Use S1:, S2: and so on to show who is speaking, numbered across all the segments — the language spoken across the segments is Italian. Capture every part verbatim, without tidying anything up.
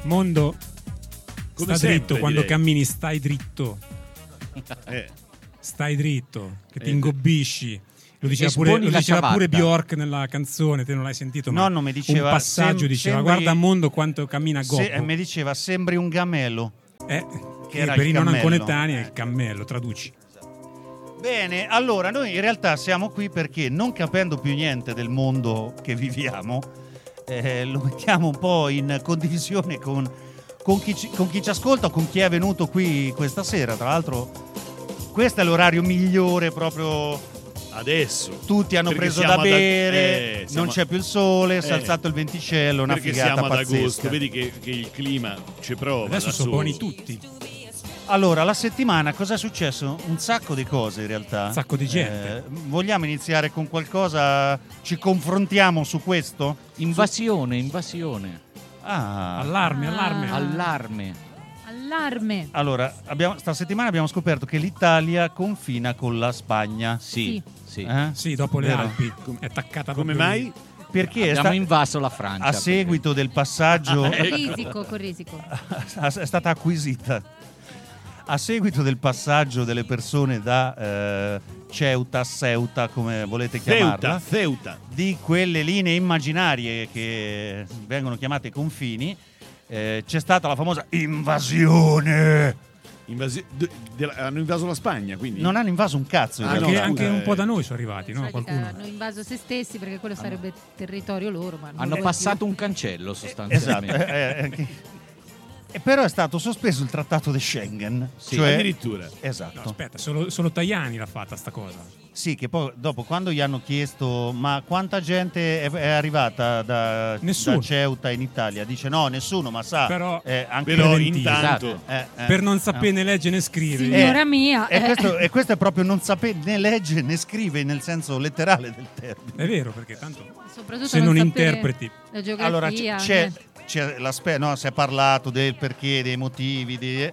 S1: Mondo,
S2: Come
S1: sta
S2: sempre,
S1: dritto, quando
S2: direi.
S1: cammini stai dritto.
S2: Eh.
S1: Stai dritto, che ti
S2: Eh,
S1: ingobbisci. Lo diceva,
S3: esponi
S1: pure, lo
S3: la
S1: diceva pure
S3: ciabatta.
S1: Bjork nella canzone, te non l'hai sentito, ma
S4: Nonno mi diceva,
S1: un passaggio
S4: sem-
S1: diceva
S4: sembri-
S1: guarda Mondo quanto cammina Gobbo.
S4: Se, eh, mi diceva sembri un gamello.
S1: Eh, che
S4: era
S1: per
S4: il
S1: i non
S4: cammello.
S1: anconetani è il cammello, traduci.
S4: Bene, allora noi in realtà siamo qui perché non capendo più niente del mondo che viviamo, eh, lo mettiamo un po' in condivisione con, con, chi ci, con chi ci ascolta o con chi è venuto qui questa sera. Tra l'altro questo è l'orario migliore, proprio
S2: Adesso.
S4: tutti hanno
S2: Perché
S4: preso
S2: siamo
S4: da
S2: ad-
S4: bere,
S2: eh, siamo-
S4: non c'è più il sole, si è
S2: Eh.
S4: alzato il venticello, una
S2: Perché
S4: figata
S2: siamo ad
S4: pazzesca.
S2: agosto, vedi che, che il clima ci prova.
S1: Adesso
S2: da
S1: sono
S2: solo.
S1: buoni tutti.
S4: Allora, la settimana cosa è successo? Un sacco di cose in realtà.
S1: Un sacco di gente.
S4: Eh, vogliamo iniziare con qualcosa? Ci confrontiamo su questo?
S3: Invasione, invasione.
S4: Ah.
S1: Allarme,
S5: Ah.
S1: allarme.
S3: Allarme.
S5: Allarme.
S4: Allora, abbiamo, sta settimana abbiamo scoperto che l'Italia confina con la Spagna.
S3: Sì, sì.
S4: Eh?
S1: Sì, dopo le
S4: Vero?
S1: Alpi. È attaccata
S2: Come
S1: proprio
S2: mai?
S1: lì.
S4: Perché è
S3: Abbiamo
S4: sta-
S3: invaso la Francia.
S4: a seguito del passaggio
S5: Risico, con risico.
S4: è stata acquisita. A seguito del passaggio delle persone da eh, Ceuta, Ceuta, come volete chiamarla,
S2: Ceuta, Ceuta.
S4: di quelle linee immaginarie che vengono chiamate confini, eh, c'è stata la famosa invasione.
S2: Invasi- de- de- hanno invaso la Spagna, quindi.
S4: Non hanno invaso un cazzo in
S2: Ah,
S1: Anche,
S4: realtà.
S2: no,
S1: anche
S2: scusa,
S1: un
S2: eh.
S1: po' da noi sono arrivati, no?
S5: Sai che
S1: Qualcuno.
S5: hanno invaso se stessi perché quello sarebbe territorio loro. Ma non
S3: Hanno
S5: lo vuoi
S3: passato
S5: più.
S3: un cancello
S4: Esatto.
S3: sostanzialmente.
S4: eh, eh, che- E però è stato sospeso il trattato di Schengen.
S3: Sì,
S4: cioè-
S2: addirittura.
S4: Esatto.
S1: No, aspetta, solo, solo Tajani l'ha fatta sta cosa.
S4: Sì, che poi dopo quando gli hanno chiesto ma quanta gente è, è arrivata da,
S1: Nessuno.
S4: da Ceuta in Italia, dice no, nessuno, ma sa,
S1: Però-
S4: eh, anche
S2: Però
S1: preventivo.
S2: intanto.
S3: Esatto.
S4: eh, eh,
S1: Per non sapere né leggere né scrivere.
S5: Signora mia.
S4: E
S5: eh.
S4: questo, e questo è proprio non sapere né legge né scrive nel senso letterale del termine.
S1: È vero, perché tanto
S5: Soprattutto
S1: se non
S5: sapere
S1: interpreti.
S5: la geografia.
S4: Allora c- c'è,
S5: eh.
S4: c'è l'aspe- no, si è parlato del perché, dei motivi. di-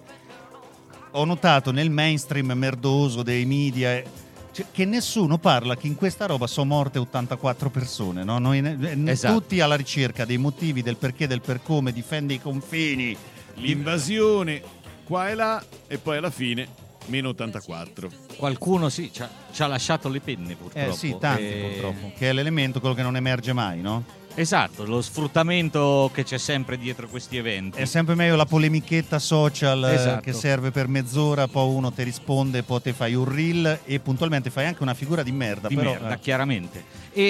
S4: Ho notato nel mainstream merdoso dei media eh, cioè, che nessuno parla che in questa roba sono morte ottantaquattro persone. No? Noi, eh,
S3: Esatto.
S4: Tutti alla ricerca dei motivi, del perché, del per come, difende i confini.
S2: L'invasione qua e là, e poi alla fine meno ottantaquattro.
S3: Qualcuno sì, ci ha, ci ha lasciato le penne purtroppo.
S4: Eh sì, tanti
S3: E-
S4: purtroppo. Che è l'elemento quello che non emerge mai, no?
S3: Esatto, lo sfruttamento che c'è sempre dietro questi eventi.
S4: È sempre meglio la polemichetta social eh,
S3: Esatto.
S4: che serve per mezz'ora, poi uno ti risponde, poi te fai un reel e puntualmente fai anche una figura di merda.
S3: Di
S4: però,
S3: merda,
S4: eh.
S3: chiaramente.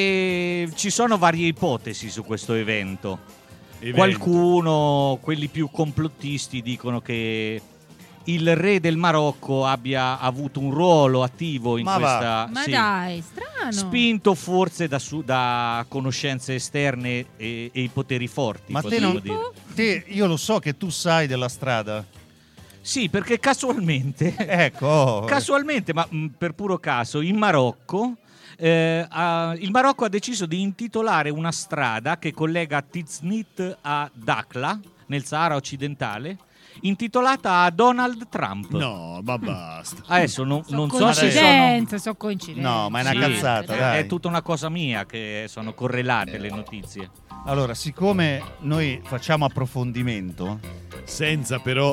S3: E ci sono varie ipotesi su questo evento.
S2: Evento.
S3: Qualcuno, quelli più complottisti, dicono che il re del Marocco abbia avuto un ruolo attivo in
S4: Ma va.
S3: questa...
S5: Ma
S3: sì.
S5: dai, strano.
S3: Spinto forse da, su- da conoscenze esterne e, e i poteri forti.
S4: Ma te
S3: potremmo
S4: non-
S3: dire.
S4: Te, io lo so che tu sai della strada.
S3: Sì, perché casualmente,
S4: Ecco. oh,
S3: casualmente, ma mh, per puro caso, in Marocco, eh, ha- il Marocco ha deciso di intitolare una strada che collega Tiznit a Dakhla, nel Sahara occidentale, intitolata a Donald Trump.
S2: No, ma basta.
S3: Adesso non,
S5: Sono
S3: non so se sono...
S5: coincidenze, sono coincidenze.
S4: No, ma è una
S3: Sì,
S4: cazzata,
S3: è-
S4: dai.
S3: È tutta una cosa mia che sono correlate le notizie.
S4: Allora, siccome noi facciamo approfondimento
S2: Senza però.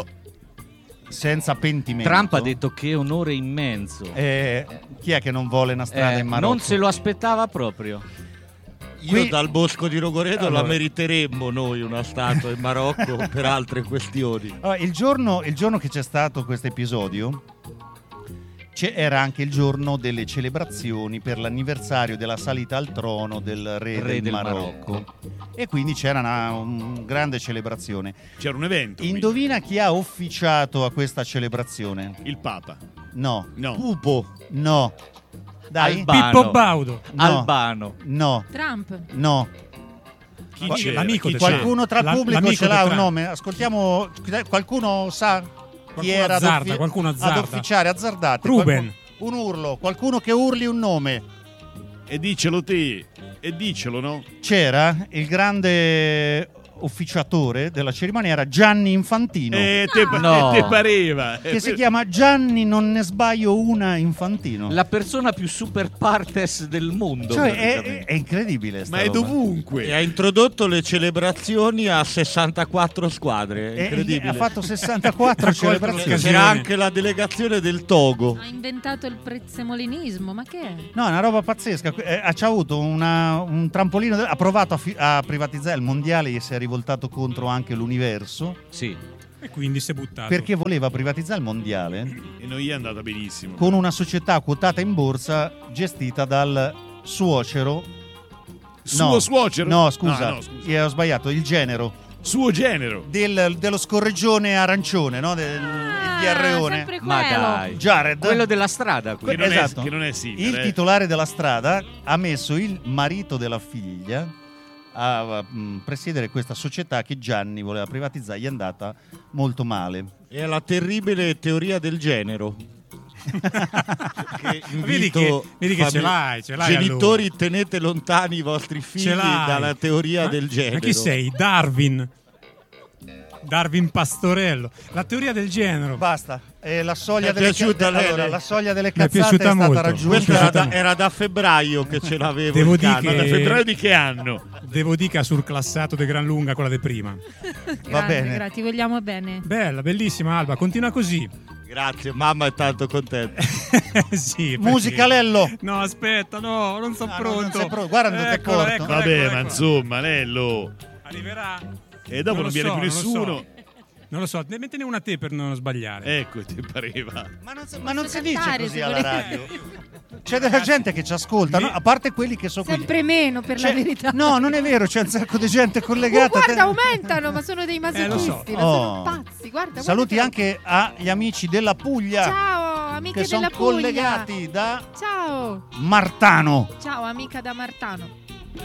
S4: senza pentimento.
S3: Trump ha detto che onore immenso.
S4: eh, chi è che non vuole una strada
S3: Eh,
S4: in Marocco?
S3: non se lo aspettava proprio.
S6: Io
S4: Qui-
S6: dal Bosco di Rogoredo
S4: Allora.
S6: la meriteremmo noi una statua in Marocco per altre questioni.
S4: Allora, il, giorno, il giorno che c'è stato questo episodio c'è- era anche il giorno delle celebrazioni per l'anniversario della salita al trono del re,
S3: Re
S4: del,
S3: del
S4: Marocco.
S3: Marocco.
S4: E quindi c'era una un grande celebrazione.
S2: C'era un evento. quindi.
S4: Indovina chi ha officiato a questa celebrazione?
S2: Il Papa.
S4: No,
S2: No.
S6: Pupo.
S4: no. Dai,
S3: Albano.
S1: Pippo Baudo.
S4: No.
S3: Albano.
S4: no,
S5: Trump.
S4: no.
S2: Chi
S4: Qua-
S2: c'era?
S1: l'amico
S2: Chi
S1: del
S2: c'era?
S4: Qualcuno tra il
S1: La-
S4: pubblico
S1: l'amico
S4: ce l'ha
S1: di
S4: un
S1: Trump.
S4: nome? Ascoltiamo, qualcuno sa chi
S1: Qualcuno
S4: era ad
S1: azzarda,
S4: offi-
S1: qualcuno
S4: ad
S1: azzarda.
S4: officiare, azzardate.
S1: Ruben.
S4: Qualcuno- un urlo, qualcuno che urli un nome.
S2: E dicelo te. E dicelo, no?
S4: C'era il grande officiatore della cerimonia era Gianni Infantino,
S2: Eh, te, pa-
S3: No.
S2: te pareva.
S4: che si chiama Gianni non ne sbaglio una Infantino.
S3: La persona più super partes del mondo.
S4: Cioè, è,
S3: praticamente.
S4: è- è incredibile sta
S2: Ma è
S4: roba.
S2: dovunque.
S6: E ha introdotto le celebrazioni a sessantaquattro squadre. È
S4: E-
S6: incredibile.
S4: ha fatto sessantaquattro
S1: Ha colto
S4: celebrazioni.
S1: l'occasione.
S6: C'era anche la delegazione del Togo.
S5: Ha inventato il prezzemolinismo, ma che è?
S4: No, è una roba pazzesca. Eh, ha c'ha avuto una- un trampolino, ha provato a, fi- a privatizzare il mondiale e si è rivoltato contro anche l'universo
S3: Sì.
S1: E quindi si è buttato.
S4: perché voleva privatizzare il mondiale
S2: E non gli è andata benissimo.
S4: con una società quotata in borsa gestita dal suocero.
S2: Suo
S4: no,
S2: suocero?
S4: No, scusa,
S2: Ah, no, scusa.
S4: eh, ho sbagliato. Il genero
S2: Suo genero.
S4: del- dello scorreggione arancione, no? Del
S5: Ah,
S4: il diarreone.
S5: sempre
S3: Ma
S5: quello.
S3: dai.
S4: Jared.
S3: Quello della strada.
S2: Che
S3: quindi.
S2: non,
S4: esatto.
S2: è, che non è Sinner,
S4: Il
S2: eh.
S4: titolare della strada ha messo il marito della figlia a mm, presiedere questa società che Gianni voleva privatizzare, gli è andata molto male.
S6: È la terribile teoria del genero. Che
S1: Vedi
S6: invito
S1: che- vedi che ce
S6: famig-
S1: l'hai, ce l'hai
S6: Genitori,
S1: allora.
S6: tenete lontani i vostri figli
S1: Ce l'hai.
S6: dalla teoria
S1: Ma-
S6: del genero.
S1: Ma chi sei? Darwin. Darwin Pastorello. La teoria del genere.
S4: Basta, eh, la soglia
S6: È
S4: delle
S6: piaciuta lei,
S4: allora,
S6: lei?
S4: la soglia delle
S1: Mi è
S4: cazzate è,
S1: piaciuta
S4: stata
S1: molto.
S4: raggiunta.
S6: Questo era da,
S1: Molto.
S6: era da febbraio che ce l'avevo
S1: Devo
S6: in
S1: dire
S6: casa.
S2: Ma da
S1: che-
S2: febbraio di che anno?
S1: Devo dire che ha surclassato di gran lunga quella di prima.
S4: Va
S5: Grande,
S4: bene.
S5: gra- ti vogliamo bene.
S1: Bella, bellissima Alba, continua così.
S6: Grazie, mamma è tanto contenta.
S1: Sì, perché-
S4: Musica Lello.
S1: No, aspetta, no, non sono
S4: Ah, no, non
S1: pronto.
S4: sei pronto. Guarda, non ti è
S1: Eccolo,
S4: corto.
S1: eccolo,
S2: Vabbè,
S1: eccolo,
S2: ma
S1: eccolo.
S2: insomma, Lello.
S1: Arriverà.
S2: E dopo non,
S1: lo
S2: viene
S1: so,
S2: più
S1: non lo so.
S2: nessuno.
S1: Non lo so, mettene una a te per non sbagliare.
S2: Ecco, ti pareva.
S4: Ma non, si- ma non si
S5: Posso
S4: dice
S5: cantare,
S4: così
S5: se
S4: alla
S5: volete.
S4: radio. C'è della gente che ci ascolta, no? A parte quelli che sono qui.
S5: Sempre meno, per
S4: C'è-
S5: la verità.
S4: No, non è vero, c'è un sacco di gente
S5: Oh,
S4: collegata.
S5: guarda,
S4: Te-
S5: aumentano, ma sono dei masochisti,
S1: so.
S5: ma sono
S4: Oh.
S5: pazzi. Guarda,
S4: Saluti
S5: guarda.
S4: anche agli amici della Puglia
S5: Ciao, amiche
S4: che sono
S5: della Puglia.
S4: collegati da
S5: Ciao.
S4: Martano.
S5: Ciao, amica da Martano.